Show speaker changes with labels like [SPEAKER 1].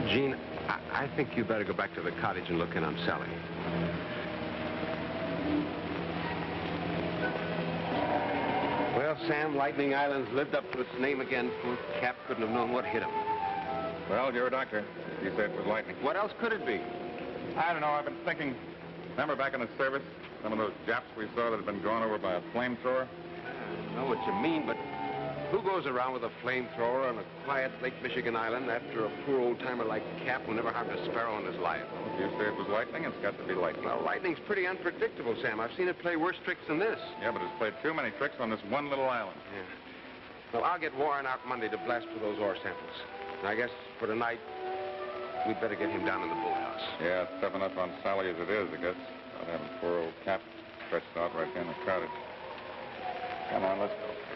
[SPEAKER 1] Gene, I think you better go back to the cottage and look in on Sally. Well, Sam, Lightning Island's lived up to its name again. Poor Cap couldn't have known what hit him.
[SPEAKER 2] Well, you're a doctor. You said it was lightning.
[SPEAKER 1] What else could it be?
[SPEAKER 2] I don't know. I've been thinking. Remember back in the service, some of those Japs we saw that had been gone over by a flamethrower?
[SPEAKER 1] I know what you mean, but who goes around with a flamethrower on a quiet Lake Michigan island after a poor old-timer like Cap who never harmed a sparrow in his life?
[SPEAKER 2] Well, if you say it was lightning, it's got to be lightning.
[SPEAKER 1] Well, lightning's pretty unpredictable, Sam. I've seen it play worse tricks than this.
[SPEAKER 2] Yeah, but it's played too many tricks on this one little island.
[SPEAKER 1] Yeah. Well, I'll get Warren out Monday to blast for those ore samples. And I guess for tonight, we'd better get him down in the boathouse.
[SPEAKER 2] Yeah, it's tough enough on Sally as it is, I guess. Not having poor old Cap stretched out right there in the cottage. Come on, let's go.